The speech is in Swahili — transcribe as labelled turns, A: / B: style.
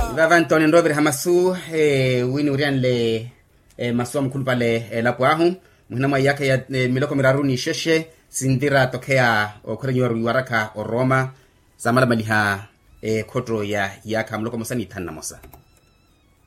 A: Vava Antonio Ndovere hamasu wini urian le masu mkulu pale lapu ahu muhina mwa yake ya miloko miraruni sheshe sindira tokea okore waraka o Roma zamala maliha kotro ya yaka mloko musani tanna mosa